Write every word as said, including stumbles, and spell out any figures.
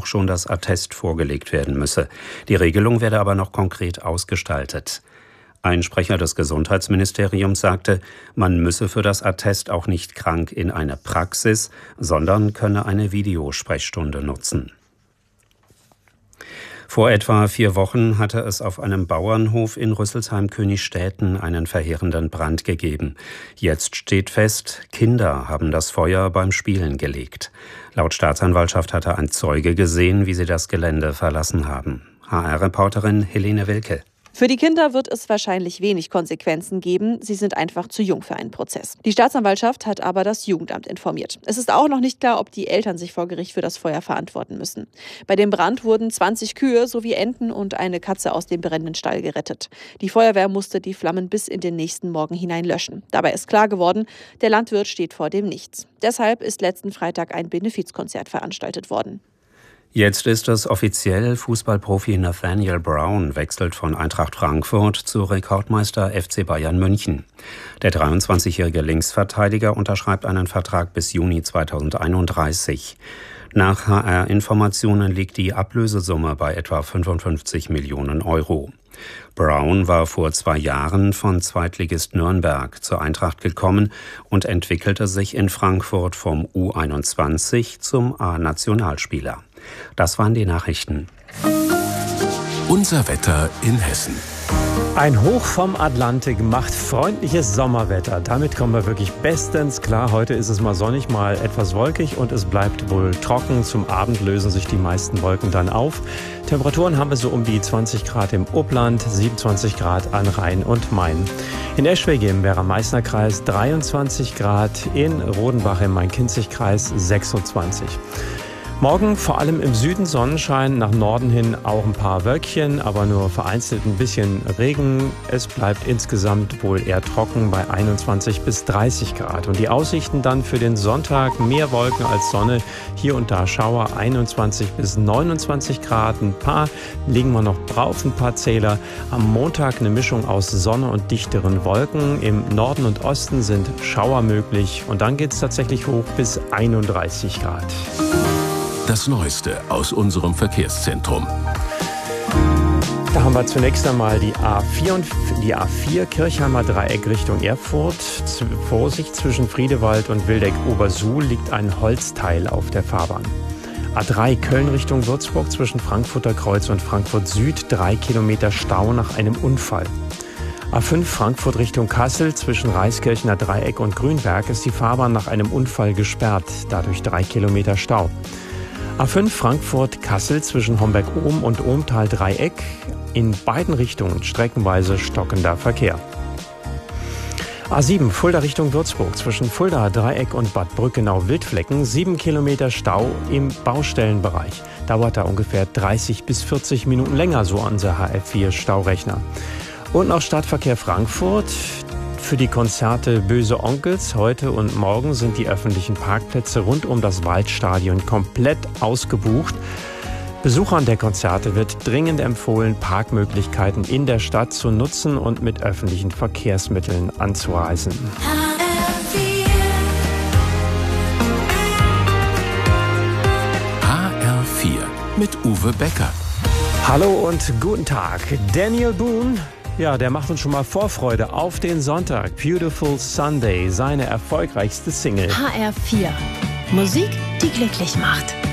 auch schon das Attest vorgelegt werden müsse. Die Regelung werde aber noch konkret ausgestaltet. Ein Sprecher des Gesundheitsministeriums sagte, man müsse für das Attest auch nicht krank in eine Praxis, sondern könne eine Videosprechstunde nutzen. Vor etwa vier Wochen hatte es auf einem Bauernhof in Rüsselsheim-Königstädten einen verheerenden Brand gegeben. Jetzt steht fest, Kinder haben das Feuer beim Spielen gelegt. Laut Staatsanwaltschaft hatte ein Zeuge gesehen, wie sie das Gelände verlassen haben. H R-Reporterin Helene Wilke. Für die Kinder wird es wahrscheinlich wenig Konsequenzen geben. Sie sind einfach zu jung für einen Prozess. Die Staatsanwaltschaft hat aber das Jugendamt informiert. Es ist auch noch nicht klar, ob die Eltern sich vor Gericht für das Feuer verantworten müssen. Bei dem Brand wurden zwanzig Kühe sowie Enten und eine Katze aus dem brennenden Stall gerettet. Die Feuerwehr musste die Flammen bis in den nächsten Morgen hinein löschen. Dabei ist klar geworden, der Landwirt steht vor dem Nichts. Deshalb ist letzten Freitag ein Benefizkonzert veranstaltet worden. Jetzt ist es offiziell, Fußballprofi Nathaniel Brown wechselt von Eintracht Frankfurt zu Rekordmeister F C Bayern München. Der dreiundzwanzigjährige Linksverteidiger unterschreibt einen Vertrag bis Juni zweitausendeinunddreißig. Nach H R-Informationen liegt die Ablösesumme bei etwa fünfundfünfzig Millionen Euro. Brown war vor zwei Jahren von Zweitligist Nürnberg zur Eintracht gekommen und entwickelte sich in Frankfurt vom U einundzwanzig zum A-Nationalspieler. Das waren die Nachrichten. Unser Wetter in Hessen. Ein Hoch vom Atlantik macht freundliches Sommerwetter. Damit kommen wir wirklich bestens klar. Heute ist es mal sonnig, mal etwas wolkig und es bleibt wohl trocken. Zum Abend lösen sich die meisten Wolken dann auf. Temperaturen haben wir so um die zwanzig Grad im Upland, siebenundzwanzig Grad an Rhein und Main. In Eschwege im Werra-Meißner-Kreis dreiundzwanzig Grad, in Rodenbach im Main-Kinzig-Kreis sechsundzwanzig. Morgen vor allem im Süden Sonnenschein, nach Norden hin auch ein paar Wölkchen, aber nur vereinzelt ein bisschen Regen. Es bleibt insgesamt wohl eher trocken bei einundzwanzig bis dreißig Grad. Und die Aussichten dann für den Sonntag, mehr Wolken als Sonne, hier und da Schauer, einundzwanzig bis neunundzwanzig Grad. Ein paar legen wir noch drauf, ein paar Zähler. Am Montag eine Mischung aus Sonne und dichteren Wolken. Im Norden und Osten sind Schauer möglich und dann geht es tatsächlich hoch bis einunddreißig Grad. Das Neueste aus unserem Verkehrszentrum. Da haben wir zunächst einmal die A vier, und die A vier Kirchheimer Dreieck Richtung Erfurt. Vorsicht, zwischen Friedewald und Wildeck-Obersuhl liegt ein Holzteil auf der Fahrbahn. A drei Köln Richtung Würzburg zwischen Frankfurter Kreuz und Frankfurt Süd, drei Kilometer Stau nach einem Unfall. A fünf Frankfurt Richtung Kassel zwischen Reiskirchener Dreieck und Grünberg ist die Fahrbahn nach einem Unfall gesperrt, dadurch drei Kilometer Stau. A fünf Frankfurt-Kassel zwischen Homberg-Ohm und Ohmtal-Dreieck, in beiden Richtungen streckenweise stockender Verkehr. A sieben Fulda Richtung Würzburg zwischen Fulda Dreieck und Bad Brückenau-Wildflecken, sieben Kilometer Stau im Baustellenbereich. Dauert da ungefähr dreißig bis vierzig Minuten länger, so unser H F vier Staurechner. Und noch Stadtverkehr Frankfurt. Für die Konzerte Böse Onkels heute und morgen sind die öffentlichen Parkplätze rund um das Waldstadion komplett ausgebucht. Besuchern der Konzerte wird dringend empfohlen, Parkmöglichkeiten in der Stadt zu nutzen und mit öffentlichen Verkehrsmitteln anzureisen. H R vier mit Uwe Becker. Hallo und guten Tag. Daniel Boone. Ja, der macht uns schon mal Vorfreude auf den Sonntag. Beautiful Sunday, seine erfolgreichste Single. H R vier. Musik, die glücklich macht.